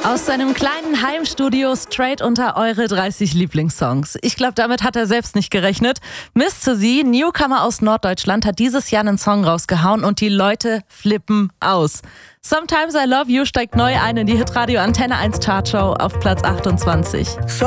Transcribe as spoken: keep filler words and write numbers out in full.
Aus seinem kleinen Heimstudio straight unter eure dreißig Lieblingssongs. Ich glaube, damit hat er selbst nicht gerechnet. Miss to Sie, Newcomer aus Norddeutschland, hat dieses Jahr einen Song rausgehauen und die Leute flippen aus. Sometimes I Love You steigt neu ein in die Hitradio Antenne eins Chartshow auf Platz achtundzwanzig.